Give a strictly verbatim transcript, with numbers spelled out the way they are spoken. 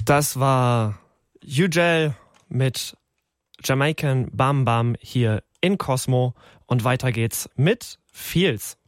Das war Ugel mit Jamaican Bam Bam hier in Cosmo und weiter geht's mit Feels.